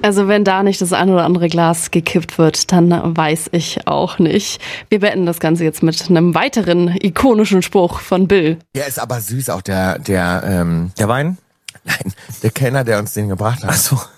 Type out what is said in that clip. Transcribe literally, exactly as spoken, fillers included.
Also wenn da nicht das ein oder andere Glas gekippt wird, dann weiß ich auch nicht. Wir beenden das Ganze jetzt mit einem weiteren ikonischen Spruch von Bill. Der ist aber süß, auch der, der, ähm, Der Wein? Nein, der Kellner, der uns den gebracht hat. Ach so.